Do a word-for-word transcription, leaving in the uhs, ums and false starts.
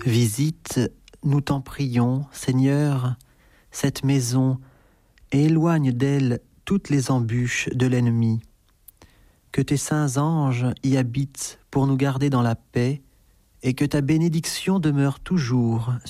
Visite, nous t'en prions, Seigneur, cette maison, et éloigne d'elle toutes les embûches de l'ennemi. Que tes saints anges y habitent pour nous garder dans la paix, et que ta bénédiction demeure toujours